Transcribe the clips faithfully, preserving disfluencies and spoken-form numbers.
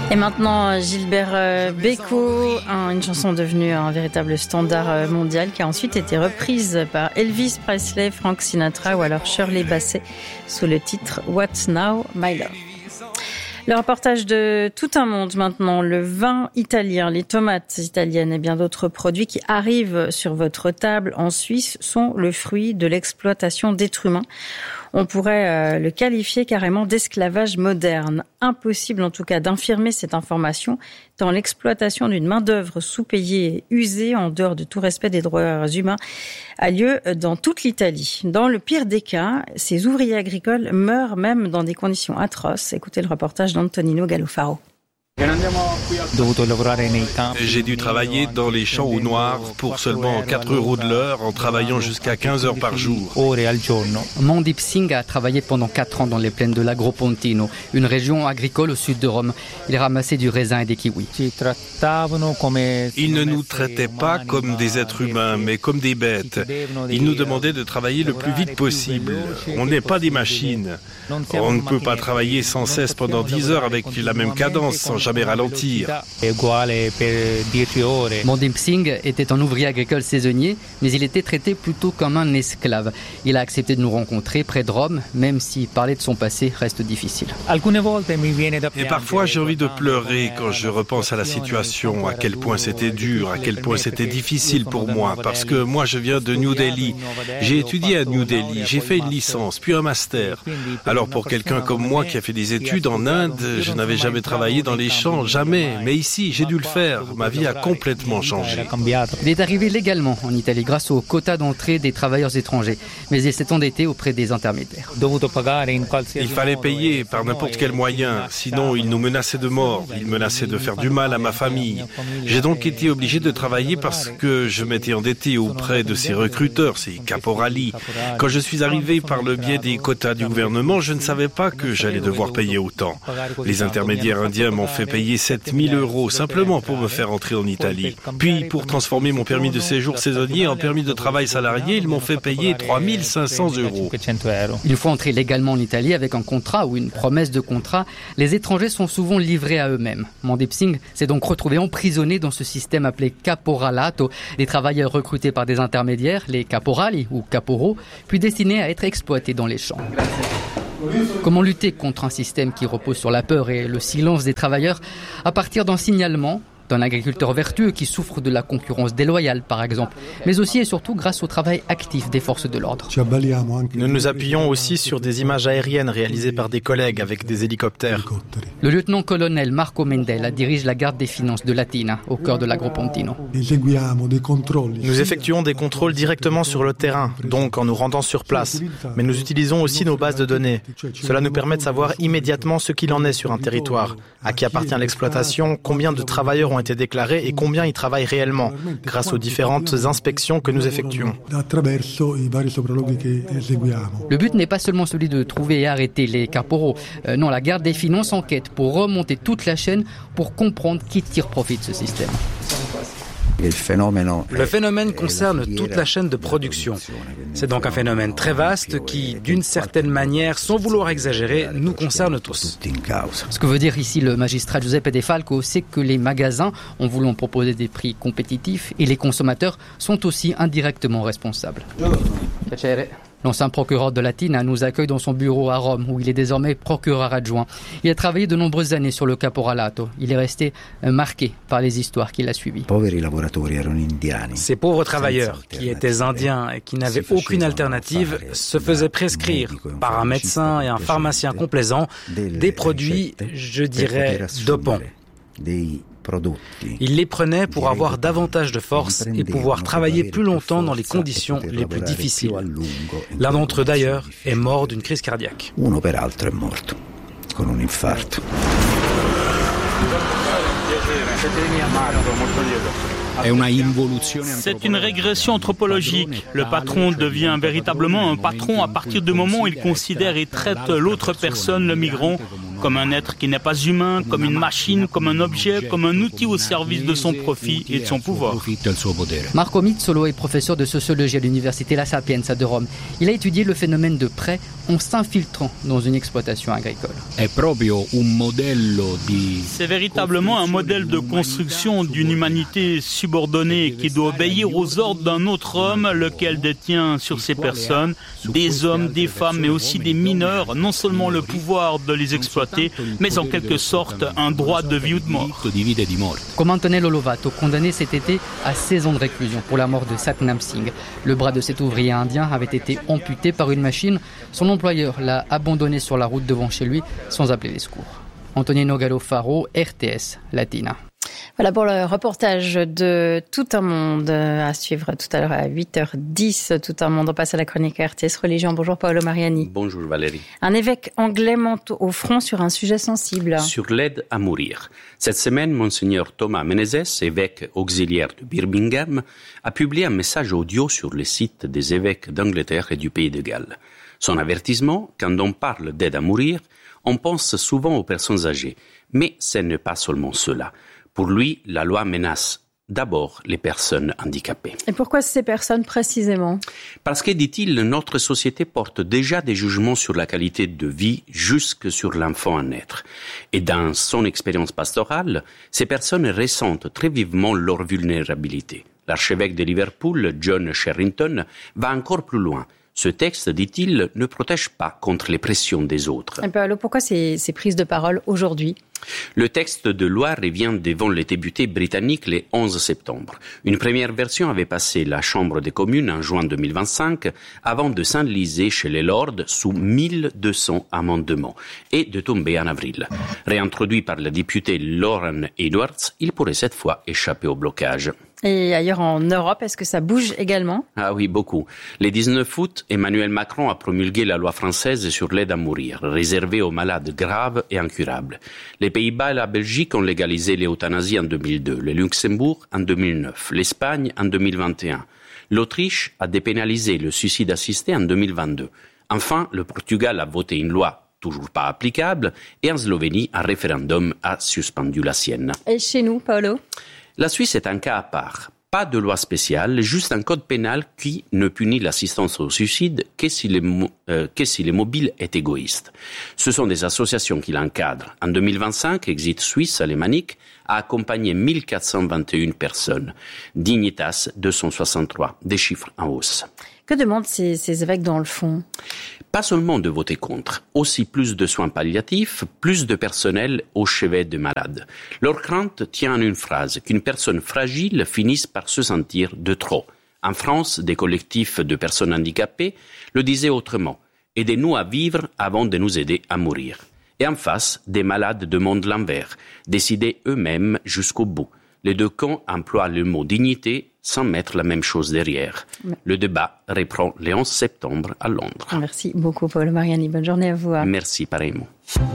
Et maintenant, Gilbert Bécaud, une chanson devenue un véritable standard mondial qui a ensuite été reprise par Elvis Presley, Frank Sinatra ou alors Shirley Bassey sous le titre What's Now My Love. Le reportage de Tout un monde maintenant, le vin italien, les tomates italiennes et bien d'autres produits qui arrivent sur votre table en Suisse sont le fruit de l'exploitation d'êtres humains. On pourrait euh, le qualifier carrément d'esclavage moderne. Impossible en tout cas d'infirmer cette information, tant l'exploitation d'une main-d'œuvre sous-payée et usée, en dehors de tout respect des droits humains, a lieu dans toute l'Italie. Dans le pire des cas, ces ouvriers agricoles meurent même dans des conditions atroces. Écoutez le reportage d'Antonino Gallofaro. J'ai dû travailler dans les champs au noir pour seulement quatre euros de l'heure en travaillant jusqu'à quinze heures par jour. Mandip Singh a travaillé pendant quatre ans dans les plaines de l'Agropontino, une région agricole au sud de Rome. Il ramassait du raisin et des kiwis. Ils ne nous traitaient pas comme des êtres humains, mais comme des bêtes. Ils nous demandaient de travailler le plus vite possible. On n'est pas des machines. On ne peut pas travailler sans cesse pendant dix heures avec la même cadence, sans jamais ralentir. Mandip Singh était un ouvrier agricole saisonnier, mais il était traité plutôt comme un esclave. Il a accepté de nous rencontrer près de Rome, même si parler de son passé reste difficile. Et parfois j'ai envie de pleurer quand je repense à la situation, à quel point c'était dur, à quel point c'était difficile pour moi, parce que moi je viens de New Delhi. J'ai étudié à New Delhi, j'ai fait une licence, puis un master. Alors pour quelqu'un comme moi qui a fait des études en Inde, je n'avais jamais travaillé dans les champs, jamais. Mais ici, j'ai dû le faire. Ma vie a complètement changé. Il est arrivé légalement en Italie grâce au quota d'entrée des travailleurs étrangers. Mais il s'est endetté auprès des intermédiaires. Il fallait payer par n'importe quel moyen. Sinon, ils nous menaçaient de mort. Ils menaçaient de faire du mal à ma famille. J'ai donc été obligé de travailler parce que je m'étais endetté auprès de ces recruteurs, ces caporali. Quand je suis arrivé par le biais des quotas du gouvernement, je ne savais pas que j'allais devoir payer autant. Les intermédiaires indiens m'ont fait payer sept mille euros simplement pour me faire entrer en Italie. Puis, pour transformer mon permis de séjour saisonnier en permis de travail salarié, ils m'ont fait payer trois mille cinq cents euros. Une fois entrés légalement en Italie avec un contrat ou une promesse de contrat, les étrangers sont souvent livrés à eux-mêmes. Mandip Singh s'est donc retrouvé emprisonné dans ce système appelé caporalato, les travailleurs recrutés par des intermédiaires, les caporali ou caporaux, puis destinés à être exploités dans les champs. Comment lutter contre un système qui repose sur la peur et le silence des travailleurs à partir d'un signalement d'un agriculteur vertueux qui souffre de la concurrence déloyale, par exemple, mais aussi et surtout grâce au travail actif des forces de l'ordre. Nous nous appuyons aussi sur des images aériennes réalisées par des collègues avec des hélicoptères. Le lieutenant-colonel Marco Mendella dirige la garde des finances de Latina, au cœur de l'Agropontino. Nous effectuons des contrôles directement sur le terrain, donc en nous rendant sur place, mais nous utilisons aussi nos bases de données. Cela nous permet de savoir immédiatement ce qu'il en est sur un territoire, à qui appartient l'exploitation, combien de travailleurs ont été déclarés et combien ils travaillent réellement, grâce aux différentes inspections que nous effectuons. Le but n'est pas seulement celui de trouver et arrêter les caporaux. Euh, non, la garde des finances enquête pour remonter toute la chaîne pour comprendre qui tire profit de ce système. Le phénomène concerne toute la chaîne de production. C'est donc un phénomène très vaste qui, d'une certaine manière, sans vouloir exagérer, nous concerne tous. Ce que veut dire ici le magistrat Giuseppe De Falco, c'est que les magasins, en voulant proposer des prix compétitifs, et les consommateurs sont aussi indirectement responsables. L'ancien procureur de Latina nous accueille dans son bureau à Rome, où il est désormais procureur adjoint. Il a travaillé de nombreuses années sur le caporalato. Il est resté marqué par les histoires qu'il a suivies. Ces pauvres travailleurs, qui étaient indiens et qui n'avaient aucune alternative, se faisaient prescrire par un médecin et un pharmacien complaisant des produits, je dirais, dopants. Ils les prenaient pour avoir davantage de force et pouvoir travailler plus longtemps dans les conditions les plus difficiles. L'un d'entre eux d'ailleurs est mort d'une crise cardiaque. C'est une régression anthropologique. Le patron devient véritablement un patron à partir du moment où il considère et traite l'autre personne, le migrant, comme un être qui n'est pas humain, comme une machine, comme un objet, comme un outil au service de son profit et de son pouvoir. Marco Mizzolo est professeur de sociologie à l'université La Sapienza de Rome. Il a étudié le phénomène de prêt en s'infiltrant dans une exploitation agricole. C'est véritablement un modèle de construction d'une humanité subordonnée qui doit obéir aux ordres d'un autre homme, lequel détient sur ces personnes, des hommes, des femmes, mais aussi des mineurs, non seulement le pouvoir de les exploiter, mais en quelque sorte un droit de vie ou de mort. Comme Antonello Lovato, condamné cet été à seize ans de réclusion pour la mort de Satnam Singh. Le bras de cet ouvrier indien avait été amputé par une machine. Son employeur l'a abandonné sur la route devant chez lui sans appeler les secours. Antonino Gallo-Faro, R T S Latina. Voilà pour le reportage de Tout un monde à suivre tout à l'heure à huit heures dix. Tout un monde, on passe à la chronique R T S Religion. Bonjour Paolo Mariani. Bonjour Valérie. Un évêque anglais monte au front sur un sujet sensible. Sur l'aide à mourir. Cette semaine, Monseigneur Thomas Menezes, évêque auxiliaire de Birmingham, a publié un message audio sur le site des évêques d'Angleterre et du Pays de Galles. Son avertissement, quand on parle d'aide à mourir, on pense souvent aux personnes âgées. Mais ce n'est pas seulement cela. Pour lui, la loi menace d'abord les personnes handicapées. Et pourquoi ces personnes précisément ? Parce que, dit-il, notre société porte déjà des jugements sur la qualité de vie jusque sur l'enfant à naître. Et dans son expérience pastorale, ces personnes ressentent très vivement leur vulnérabilité. L'archevêque de Liverpool, John Sherrington, va encore plus loin. Ce texte, dit-il, ne protège pas contre les pressions des autres. Et alors pourquoi ces, ces prises de parole aujourd'hui ? Le texte de loi revient devant les députés britanniques le onze septembre. Une première version avait passé la Chambre des communes en juin deux mille vingt-cinq avant de s'enliser chez les Lords sous mille deux cents amendements et de tomber en avril. Réintroduit par le député Lauren Edwards, il pourrait cette fois échapper au blocage. Et ailleurs en Europe, est-ce que ça bouge également ? Ah oui, beaucoup. Le dix-neuf août, Emmanuel Macron a promulgué la loi française sur l'aide à mourir, réservée aux malades graves et incurables. Les Pays-Bas et la Belgique ont légalisé l'euthanasie en deux mille deux, le Luxembourg en deux mille neuf, l'Espagne en deux mille vingt et un. L'Autriche a dépénalisé le suicide assisté en deux mille vingt-deux. Enfin, le Portugal a voté une loi toujours pas applicable et en Slovénie, un référendum a suspendu la sienne. Et chez nous, Paolo ? La Suisse est un cas à part. Pas de loi spéciale, juste un code pénal qui ne punit l'assistance au suicide que si le, euh, que si le mobile est égoïste. Ce sont des associations qui l'encadrent. En deux mille vingt-cinq, Exit Suisse alémanique a accompagné mille quatre cent vingt et une personnes. Dignitas, deux cent soixante-trois, des chiffres en hausse. Que demandent ces, ces évêques dans le fond ? Pas seulement de voter contre, aussi plus de soins palliatifs, plus de personnel au chevet des malades. Leur crainte tient en une phrase, qu'une personne fragile finisse par se sentir de trop. En France, des collectifs de personnes handicapées le disaient autrement. Aidez-nous à vivre avant de nous aider à mourir. Et en face, des malades demandent l'envers, décider eux-mêmes jusqu'au bout. Les deux camps emploient le mot dignité sans mettre la même chose derrière. Le débat reprend le onze septembre à Londres. Merci beaucoup, Paolo Mariani. Bonne journée à vous. Merci, pareillement.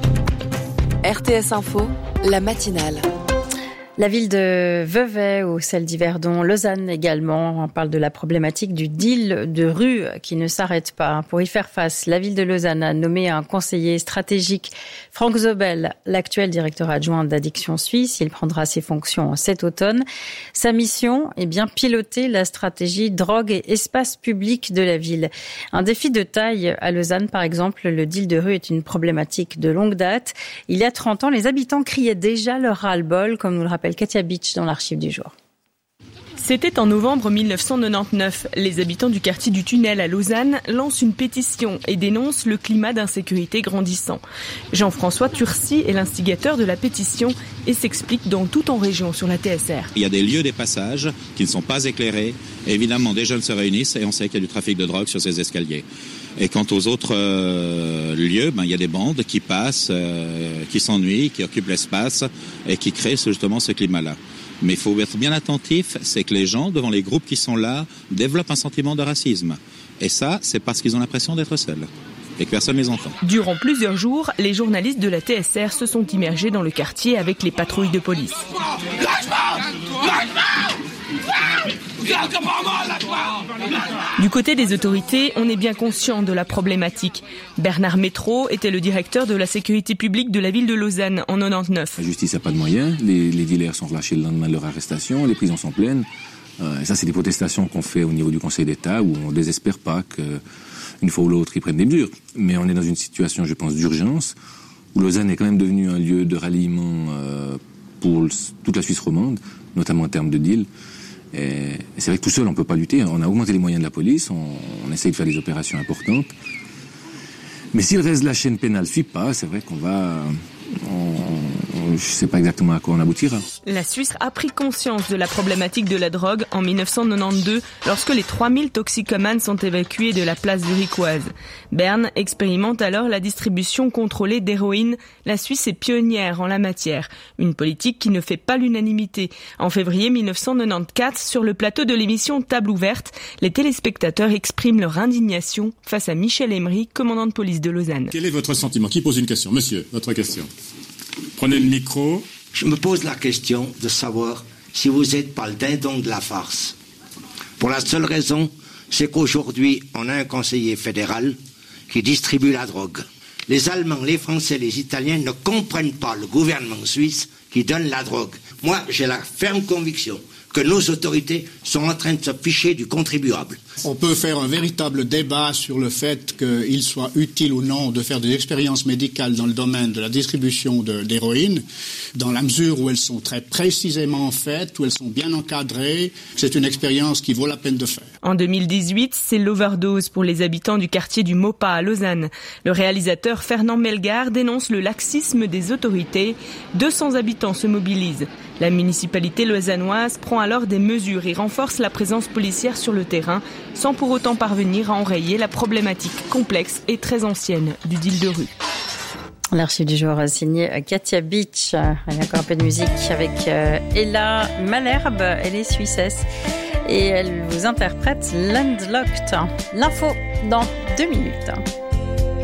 R T S Info, la matinale. La ville de Vevey ou celle d'Yverdon, Lausanne également. On parle de la problématique du deal de rue qui ne s'arrête pas. Pour y faire face, la ville de Lausanne a nommé un conseiller stratégique, Franck Zobel, l'actuel directeur adjoint d'Addiction Suisse. Il prendra ses fonctions cet automne. Sa mission est bien piloter la stratégie drogue et espace public de la ville. Un défi de taille à Lausanne, par exemple, le deal de rue est une problématique de longue date. Il y a trente ans, les habitants criaient déjà leur ras-le-bol, comme nous le rappelle Katia Beach dans l'archive du jour. C'était en novembre mille neuf cent quatre-vingt-dix-neuf. Les habitants du quartier du Tunnel à Lausanne lancent une pétition et dénoncent le climat d'insécurité grandissant. Jean-François Turcy est l'instigateur de la pétition et s'explique dans tout en région sur la T S R. Il y a des lieux des passages qui ne sont pas éclairés. Et évidemment, des jeunes se réunissent et on sait qu'il y a du trafic de drogue sur ces escaliers. Et quant aux autres euh, lieux, ben, il y a des bandes qui passent, euh, qui s'ennuient, qui occupent l'espace et qui créent justement ce climat-là. Mais il faut être bien attentif, c'est que les gens, devant les groupes qui sont là, développent un sentiment de racisme. Et ça, c'est parce qu'ils ont l'impression d'être seuls et que personne ne les entend. Durant plusieurs jours, les journalistes de la T S R se sont immergés dans le quartier avec les patrouilles de police. Du côté des autorités, on est bien conscient de la problématique. Bernard Métro était le directeur de la sécurité publique de la ville de Lausanne en quatre-vingt-dix-neuf. La justice n'a pas de moyens, les, les dealers sont relâchés le lendemain de leur arrestation, les prisons sont pleines. Euh, et ça, c'est des protestations qu'on fait au niveau du Conseil d'État où on ne désespère pas qu'une fois ou l'autre, ils prennent des mesures. Mais on est dans une situation, je pense, d'urgence, où Lausanne est quand même devenue un lieu de ralliement euh, pour toute la Suisse romande, notamment en termes de deal. Et c'est vrai que tout seul, on ne peut pas lutter. On a augmenté les moyens de la police, on, on essaye de faire des opérations importantes. Mais si le reste de la chaîne pénale ne suit pas, c'est vrai qu'on va... On, on, je ne sais pas exactement à quoi on aboutira. La Suisse a pris conscience de la problématique de la drogue en dix-neuf cent quatre-vingt-douze lorsque les trois mille toxicomanes sont évacués de la place zurichoise. Berne expérimente alors la distribution contrôlée d'héroïne. La Suisse est pionnière en la matière. Une politique qui ne fait pas l'unanimité. En février dix-neuf cent quatre-vingt-quatorze, sur le plateau de l'émission Table ouverte, les téléspectateurs expriment leur indignation face à Michel Emery, commandant de police de Lausanne. Quel est votre sentiment? Qui pose une question? Monsieur, votre question. Prenez le micro. Je me pose la question de savoir si vous n'êtes pas le dindon de la farce. Pour la seule raison, c'est qu'aujourd'hui, on a un conseiller fédéral qui distribue la drogue. Les Allemands, les Français, les Italiens ne comprennent pas le gouvernement suisse qui donne la drogue. Moi, j'ai la ferme conviction que nos autorités sont en train de se ficher du contribuable. On peut faire un véritable débat sur le fait qu'il soit utile ou non de faire des expériences médicales dans le domaine de la distribution de, d'héroïne, dans la mesure où elles sont très précisément faites, où elles sont bien encadrées. C'est une expérience qui vaut la peine de faire. En deux mille dix-huit, c'est l'overdose pour les habitants du quartier du Maupas à Lausanne. Le réalisateur Fernand Melgar dénonce le laxisme des autorités. deux cents habitants se mobilisent. La municipalité lausannoise prend alors des mesures et renforce la présence policière sur le terrain, sans pour autant parvenir à enrayer la problématique complexe et très ancienne du deal de rue. L'archive du jour signé Katia Beach. Il y a encore un peu de musique avec Ella Malherbe. Elle est suissesse et elle vous interprète Landlocked. L'info dans deux minutes.